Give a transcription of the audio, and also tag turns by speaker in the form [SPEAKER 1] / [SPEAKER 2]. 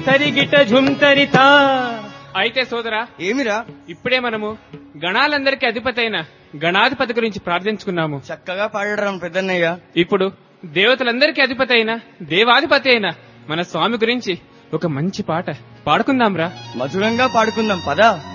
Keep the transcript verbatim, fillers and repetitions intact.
[SPEAKER 1] తరిగిట ఝుంతరితా. అయితే సోదరా,
[SPEAKER 2] ఏమిరా?
[SPEAKER 1] ఇప్పుడే మనము గణాలందరికీ అధిపతి అయిన గణాధిపతి గురించి ప్రార్థించుకున్నాము.
[SPEAKER 2] చక్కగా పాడడం పెద్దన్నయ్య.
[SPEAKER 1] ఇప్పుడు దేవతలందరికీ అధిపతి అయిన దేవాధిపతి అయిన మన స్వామి గురించి ఒక మంచి పాట పాడుకుందాంరా.
[SPEAKER 2] మధురంగా పాడుకుందాం పదా.